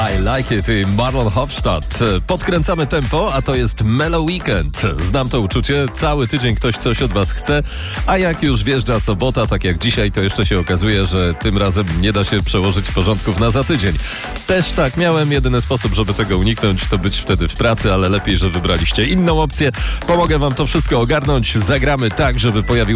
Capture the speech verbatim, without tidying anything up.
I Like It i Marlon Hofstadt. Podkręcamy tempo, a to jest Mellow Weekend. Znam to uczucie, cały tydzień ktoś coś od was chce, a jak już wjeżdża sobota, tak jak dzisiaj, to jeszcze się okazuje, że tym razem nie da się przełożyć porządków na za tydzień. Też tak miałem, jedyny sposób, żeby tego uniknąć, to być wtedy w pracy, ale lepiej, że wybraliście inną opcję. Pomogę wam to wszystko ogarnąć, zagramy tak, żeby pojawił